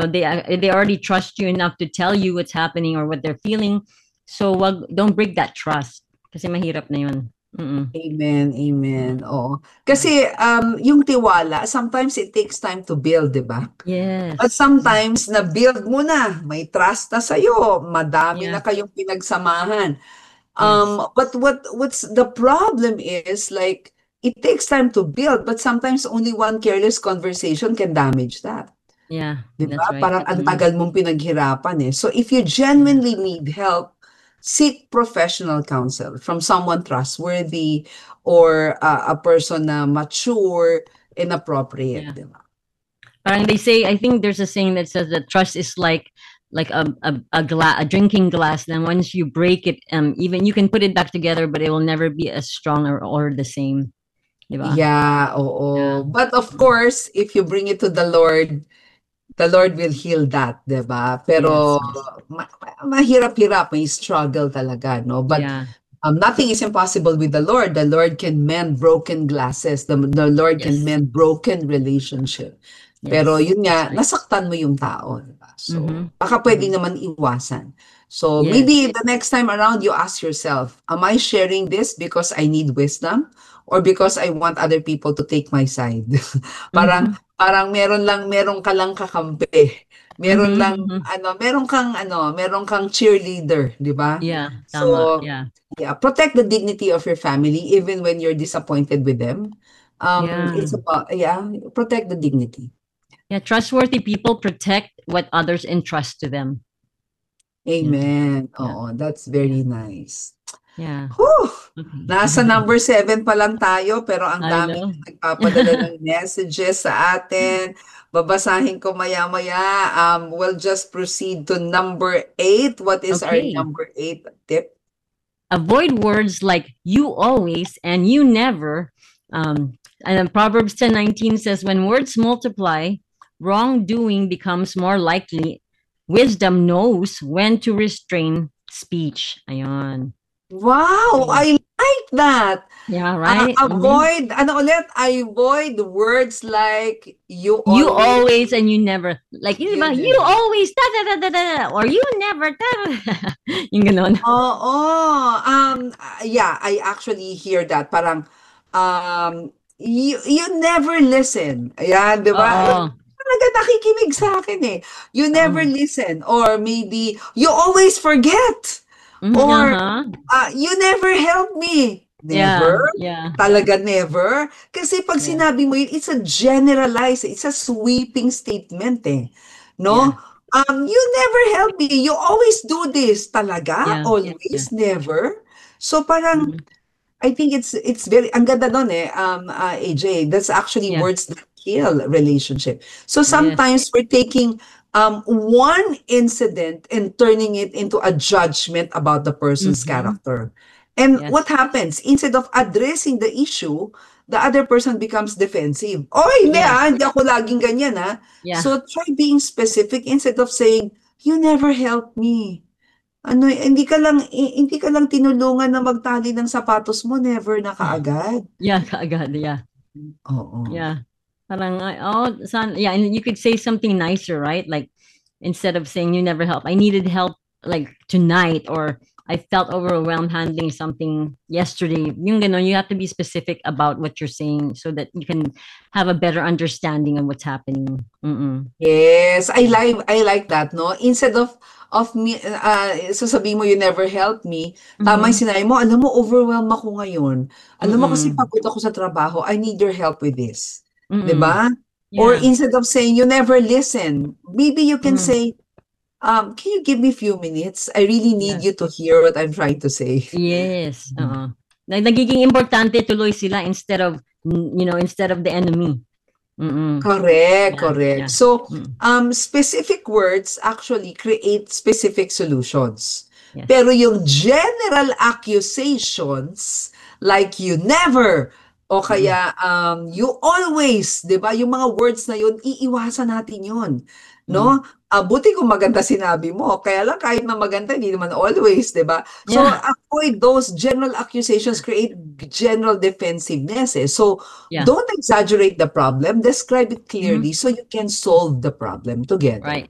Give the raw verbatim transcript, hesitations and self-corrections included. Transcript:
know, they uh, they already trust you enough to tell you what's happening or what they're feeling. So wag, don't break that trust. Kasi mahirap na yun. Mm-mm. Amen, amen. Mm-mm. Oo. Kasi um, yung tiwala, sometimes it takes time to build, di ba? But Yes. sometimes, na-build mo na, may trust na sa'yo, madami Yeah. na kayong pinagsamahan. Yes. Um, but what what's the problem is, like, it takes time to build, but sometimes only one careless conversation can damage that. Yeah. Di That's ba? right. Parang ang Mm-mm. tagal mong pinaghirapan eh. So if you Yeah. genuinely need help, seek professional counsel from someone trustworthy or uh, a person na mature and appropriate, Yeah. di ba? Parang they say, I think there's a saying that says that trust is like like a a, a glass, a drinking glass. Then once you break it, um, even you can put it back together, but it will never be as strong or, or the same. Diba? Yeah, Yeah. oo. But of course, if you bring it to the Lord, the Lord will heal that, 'di ba? Yes. Pero Yes. ma ma mahirap-hirap, may struggle talaga, no? But Yeah. um, nothing is impossible with the Lord. The Lord can mend broken glasses. The, the Lord can Yes. mend broken relationship. Pero Yes. yun That's nga, right. nasaktan mo yung tao, 'di ba? Mm-hmm. So, baka Mm-hmm. pwedeng naman iwasan. So, maybe Yes. the next time around, you ask yourself, am I sharing this because I need wisdom or because I want other people to take my side? Parang Mm-hmm. parang meron lang meron ka lang kakampi. Meron Mm-hmm. lang Mm-hmm. ano, meron kang ano, meron kang cheerleader, 'di ba? Yeah. Tama. So, Yeah. yeah, protect the dignity of your family even when you're disappointed with them. Um, Yeah. it's about, yeah, protect the dignity. Yeah. Trustworthy people protect what others entrust to them. Yeah. Amen. Yeah. Oo, that's Yeah. very nice. Yeah. Whew! Okay. Nasa number seven pa lang tayo, pero ang I dami know. nagpapadala ng messages sa atin. Babasahin ko maya-maya. Um, we'll just proceed to number eight. What is our Okay. number eight tip? Avoid words like you always and you never. Um, and then Proverbs ten nineteen says, when words multiply, wrongdoing becomes more likely. Wisdom knows when to restrain speech. Ayon. Wow, Okay. I like that. Yeah, Uh, right? Mhm. avoid, ano ulit? Avoid words like you You always, always and you never. Like, yun you ba? You never. always, da, da, da, da, da, or you never, da, da. Yung ganon. Oo. Um, ah, yeah, I actually hear that. Parang, um, you, you never listen. Ayan, di ba? Yung Oo. talaga nakikinig sa akin eh. You never Oo. listen. Or maybe, you always forget. Mhm, Or, uh-huh. uh, you never help me. Never? Yeah, yeah, Talaga never? Kasi pag yeah, sinabi mo yun, it's a generalized, it's a sweeping statement eh. yeah, No? Um, you never help me. You always do this. Talaga? yeah, yeah. Always? Never? So parang, Mhm. I think it's it's very, ang ganda nun eh, um, uh, A J, that's actually Yeah, words that kill relationship. So yes. sometimes we're taking um, one incident and turning it into a judgment about the person's Mhm. character. And what Yes. happens? Instead of addressing the issue, the other person becomes defensive. Oh, hindi Yeah, ah, hindi ako laging ganyan ah. yeah, So try being specific instead of saying, you never help me. Ano, eh, hindi ka lang eh, hindi ka lang tinulungan na magtali ng sapatos mo, never na kaagad. yeah, kaagad, yeah, Oo. yeah. Parang, uh, oh, son, yeah, and you could say something nicer, right? Like, instead of saying you never help, I needed help like tonight, or I felt overwhelmed handling something yesterday. Yung ganon, you have to be specific about what you're saying so that you can have a better understanding of what's happening. Mm-mm. Yes, I like I like that, no? Instead of of me uh, sasabihin mo you never help me, tama yung Mm-hmm. sinabi mo, alam mo overwhelmed ako ngayon. Alam mo kasi Mm-mm. pagod ako sa trabaho, I need your help with this. 'Di Mm-mm. ba? Or Yeah. instead of saying you never listen, maybe you can Mm. say, um, can you give me a few minutes? I really need Yes. you to hear what I'm trying to say. Yes. Oo. Na nagiging importante tuloy sila instead of, mm, you know, instead of the enemy. Mm-mm. Correct, Yeah. correct. Yeah. So, Mm. um, specific words actually create specific solutions. Yes. Pero yung general accusations, like you never, o Mm-mm. kaya um, you always, di ba? Yung mga words na yun, iiwasan natin yun. Mm. No? Ah, buti kung maganda sinabi mo. Kaya lang kahit na maganda, hindi naman always, di ba? So, Yeah. avoid those general accusations create general defensiveness. Eh. So, Yeah. don't exaggerate the problem, describe it Mm-hmm. clearly so you can solve the problem together. Right.